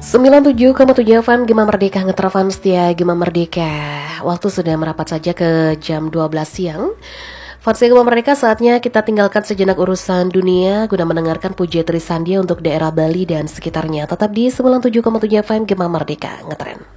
97,7 FM Gema Merdeka Ngetrafan setia Gema Merdeka. Waktu sudah merapat saja ke jam 12 siang. Fans Gema Merdeka, saatnya kita tinggalkan sejenak urusan dunia guna mendengarkan pujian Trisandia untuk daerah Bali dan sekitarnya. Tetap di 97,7 FM Gema Merdeka Ngetren.